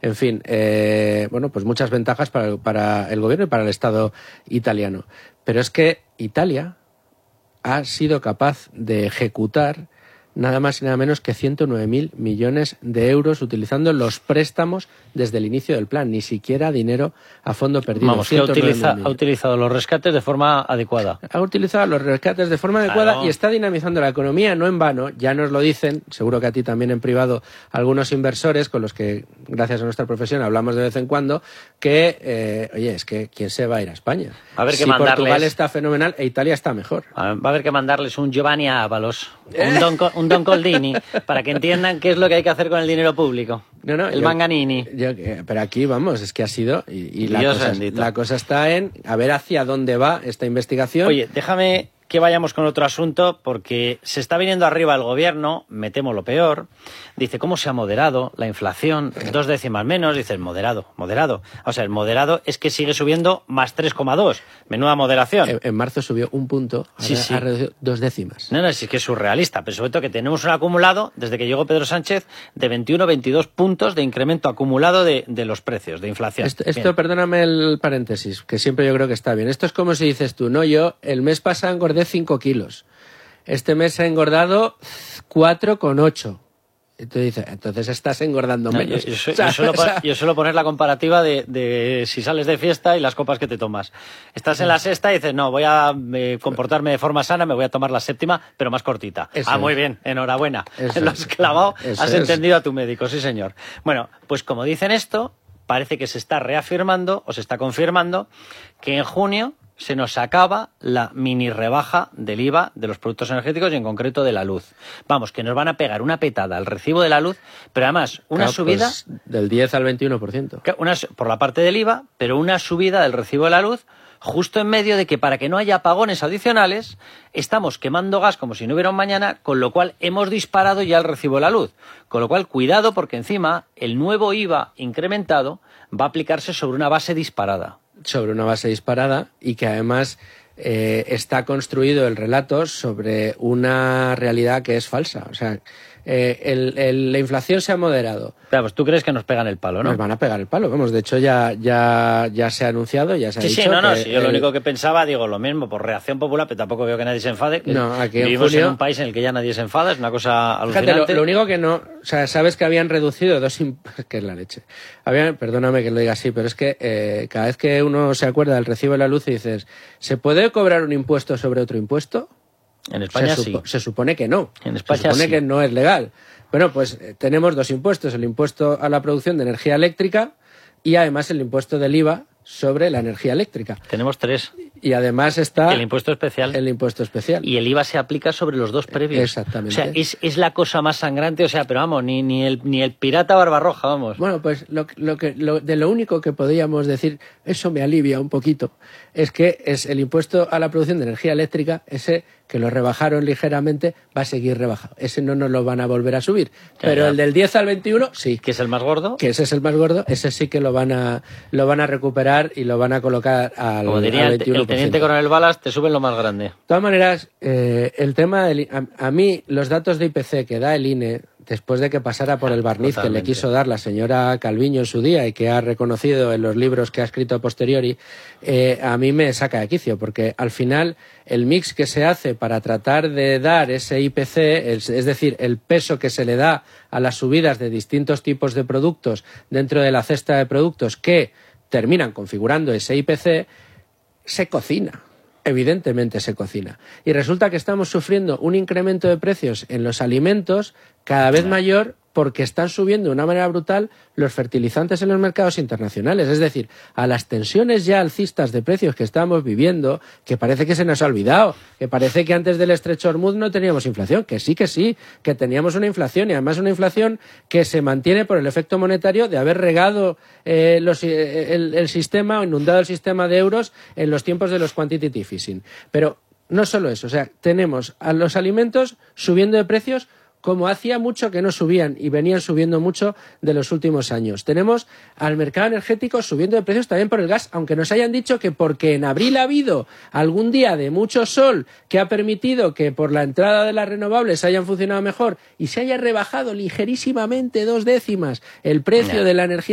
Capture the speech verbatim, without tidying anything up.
En fin, eh, bueno, pues muchas ventajas para, para el gobierno y para el Estado italiano. Pero es que Italia ha sido capaz de ejecutar nada más y nada menos que ciento nueve mil millones de euros utilizando los préstamos desde el inicio del plan, ni siquiera dinero a fondo perdido. Vamos, que utiliza, ha utilizado los rescates de forma adecuada. Ha utilizado los rescates de forma adecuada claro. Y está dinamizando la economía, no en vano, ya nos lo dicen, seguro que a ti también en privado, algunos inversores con los que, gracias a nuestra profesión, hablamos de vez en cuando, que, eh, oye, es que ¿quién se va a ir a España? A ver que si mandarles... Portugal está fenomenal e Italia está mejor. Va a haber que mandarles un Giovanni Ábalos, un Don, un Don Coldini, para que entiendan qué es lo que hay que hacer con el dinero público. No, no, el yo, Manganini. Yo, pero aquí, vamos, es que ha sido... Y, y la, Dios cosa, bendito. la cosa está en a ver hacia dónde va esta investigación. Oye, déjame que vayamos con otro asunto, porque se está viniendo arriba el gobierno, me temo lo peor. Dice, ¿cómo se ha moderado la inflación? Dos décimas menos, dice, moderado, moderado. O sea, el moderado es que sigue subiendo más tres coma dos. Menuda moderación. En, en marzo subió un punto, ahora sí, sí. ha reducido dos décimas. No, no, es que es surrealista, pero sobre todo que tenemos un acumulado, desde que llegó Pedro Sánchez, de veintiuno a veintidós puntos de incremento acumulado de, de los precios, de inflación. Esto, esto perdóname el paréntesis, que siempre yo creo que está bien. Esto es como si dices tú, no, yo el mes pasado engordé cinco kilos. Este mes he engordado cuatro coma ocho. Y tú dices, entonces estás engordando no, menos. Yo, yo, yo, suelo, o sea, yo suelo poner la comparativa de, de si sales de fiesta y las copas que te tomas. Estás en la sexta y dices, no, voy a eh, comportarme de forma sana, me voy a tomar la séptima, pero más cortita. Eso ah, es. Muy bien, enhorabuena. Eso Lo has clavado, Eso has es. entendido a tu médico, sí señor. Bueno, pues como dicen esto, parece que se está reafirmando o se está confirmando que en junio se nos acaba la mini rebaja del I V A de los productos energéticos y en concreto de la luz. Vamos, que nos van a pegar una petada al recibo de la luz, pero además una claro, subida... Pues del diez al veintiuno por ciento. Una, por la parte del I V A, pero una subida del recibo de la luz justo en medio de que para que no haya apagones adicionales estamos quemando gas como si no hubiera un mañana, con lo cual hemos disparado ya el recibo de la luz. Con lo cual, cuidado, porque encima el nuevo I V A incrementado va a aplicarse sobre una base disparada. Sobre una base disparada y que además eh, está construido el relato sobre una realidad que es falsa. O sea, eh, el, el, la inflación se ha moderado. Claro, pues tú crees que nos pegan el palo, ¿no? Nos van a pegar el palo. Vamos, de hecho ya ya ya se ha anunciado, ya se ha sí, dicho. Sí, no, no, que sí, yo el... lo único que pensaba, digo, lo mismo, por reacción popular, pero tampoco veo que nadie se enfade. Que no, aquí en vivimos junio... en un país en el que ya nadie se enfada, es una cosa alucinante. Fíjate, lo, lo único que no... O sea, sabes que habían reducido dos... Imp... que es la leche. Habían, perdóname que lo diga así, pero es que eh, cada vez que uno se acuerda del recibo de la luz y dices, ¿se puede cobrar un impuesto sobre otro impuesto? En España se sí. Supo, se supone que no. En España se supone sí. que no es legal. Bueno, pues eh, tenemos dos impuestos, el impuesto a la producción de energía eléctrica y además el impuesto del I V A sobre la energía eléctrica. Tenemos tres. Y además está... El impuesto especial. El impuesto especial. Y el I V A se aplica sobre los dos previos. Exactamente. O sea, es, es la cosa más sangrante, o sea, pero vamos, ni, ni, el, ni el pirata Barbarroja, vamos. Bueno, pues lo, lo que, lo, de lo único que podríamos decir, eso me alivia un poquito, es que es el impuesto a la producción de energía eléctrica, ese que lo rebajaron ligeramente, va a seguir rebajado. Ese no nos lo van a volver a subir. Claro, pero ya. El del diez al veintiuno, sí. ¿Que es el más gordo? Que ese es el más gordo, ese sí que lo van a, lo van a recuperar y lo van a colocar al, Como diría al el, veintiuno por ciento. el teniente coronel Balas, te suben lo más grande. De todas maneras, eh, el tema del, a, a mí, los datos de I P C que da el I N E, después de que pasara por el barniz Totalmente. que le quiso dar la señora Calviño en su día y que ha reconocido en los libros que ha escrito a posteriori, eh, a mí me saca de quicio, porque al final el mix que se hace para tratar de dar ese I P C, el, es decir, el peso que se le da a las subidas de distintos tipos de productos dentro de la cesta de productos que terminan configurando ese I P C, se cocina. Evidentemente se cocina. Y resulta que estamos sufriendo un incremento de precios en los alimentos cada vez mayor porque están subiendo de una manera brutal los fertilizantes en los mercados internacionales. Es decir, a las tensiones ya alcistas de precios que estamos viviendo, que parece que se nos ha olvidado, que parece que antes del estrecho Hormuz no teníamos inflación, que sí, que sí, que teníamos una inflación y además una inflación que se mantiene por el efecto monetario de haber regado eh, los, eh, el, el sistema o inundado el sistema de euros en los tiempos de los quantitative easing. Pero no solo eso, o sea, tenemos a los alimentos subiendo de precios como hacía mucho que no subían y venían subiendo mucho de los últimos años. Tenemos al mercado energético subiendo de precios también por el gas, aunque nos hayan dicho que porque en abril ha habido algún día de mucho sol que ha permitido que por la entrada de las renovables hayan funcionado mejor y se haya rebajado ligerísimamente dos décimas el precio no. de la energía